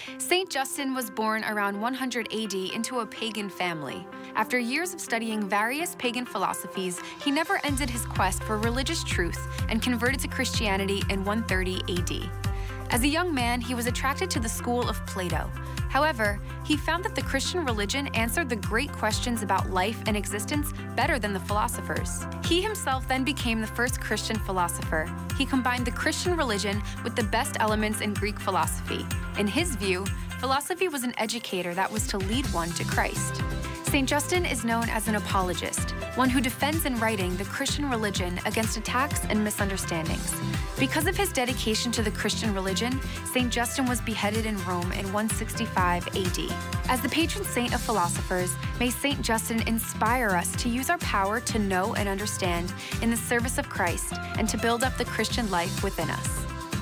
St. Justin was born around 100 AD into a pagan family. After years of studying various pagan philosophies, he never ended his quest for religious truth and converted to Christianity in 130 AD. As a young man, he was attracted to the school of Plato. However, he found that the Christian religion answered the great questions about life and existence better than the philosophers. He himself then became the first Christian philosopher. He combined the Christian religion with the best elements in Greek philosophy. In his view, philosophy was an educator that was to lead one to Christ. St. Justin is known as an apologist, one who defends in writing the Christian religion against attacks and misunderstandings. Because of his dedication to the Christian religion, St. Justin was beheaded in Rome in 165 AD. As the patron saint of philosophers, may St. Justin inspire us to use our power to know and understand in the service of Christ and to build up the Christian life within us.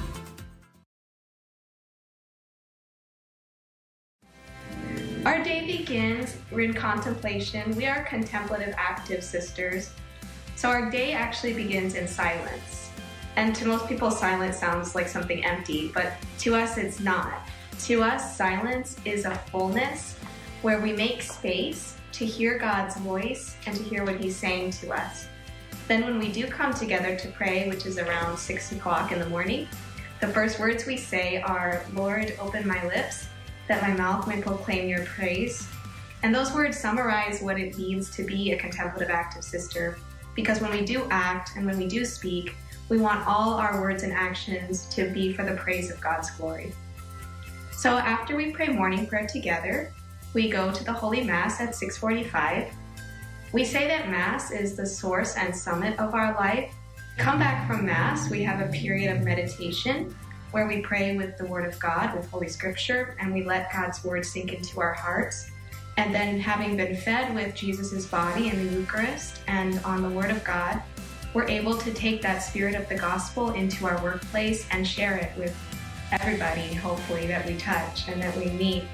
Our day begins in contemplation. We are contemplative active sisters. So our day actually begins in silence. And to most people, silence sounds like something empty, but to us it's not. To us, silence is a fullness where we make space to hear God's voice and to hear what He's saying to us. Then when we do come together to pray, which is around 6 o'clock in the morning, the first words we say are, "Lord, open my lips, that my mouth may proclaim your praise." And those words summarize what it means to be a contemplative active sister. Because when we do act and when we do speak, we want all our words and actions to be for the praise of God's glory. So after we pray morning prayer together, we go to the Holy Mass at 6:45. We say that Mass is the source and summit of our life. Come back from Mass, we have a period of meditation where we pray with the Word of God, with Holy Scripture, and we let God's Word sink into our hearts. And then having been fed with Jesus' body in the Eucharist and on the Word of God, we're able to take that spirit of the gospel into our workplace and share it with everybody, hopefully, that we touch and that we meet.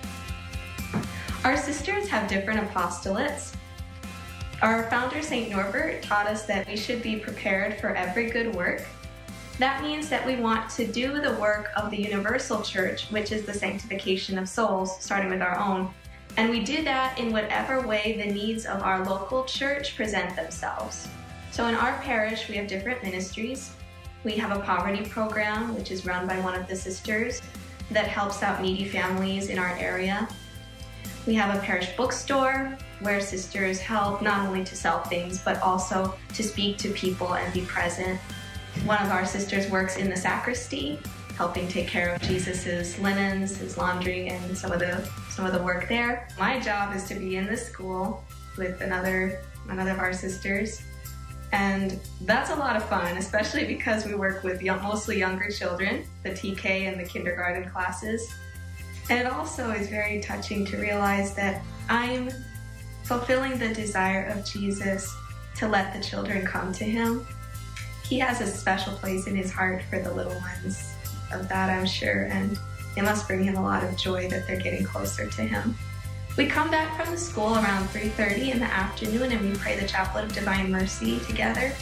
Our sisters have different apostolates. Our founder, St. Norbert, taught us that we should be prepared for every good work. That means that we want to do the work of the universal church, which is the sanctification of souls, starting with our own. And we do that in whatever way the needs of our local church present themselves. So in our parish, we have different ministries. We have a poverty program, which is run by one of the sisters that helps out needy families in our area. We have a parish bookstore where sisters help not only to sell things, but also to speak to people and be present. One of our sisters works in the sacristy, helping take care of Jesus's linens, his laundry, and some of the work there. My job is to be in the school with another of our sisters, and that's a lot of fun, especially because we work with mostly younger children, the TK and the kindergarten classes. And it also is very touching to realize that I'm fulfilling the desire of Jesus to let the children come to Him. He has a special place in His heart for the little ones, of that I'm sure, and it must bring Him a lot of joy that they're getting closer to Him. We come back from the school around 3:30 in the afternoon and we pray the Chaplet of Divine Mercy together.